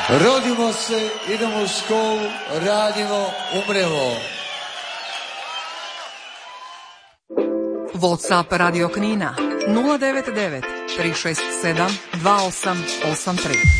Rodimo se, idemo u školu, radimo, umremo. WhatsApp Radio Knina 099 367 2883.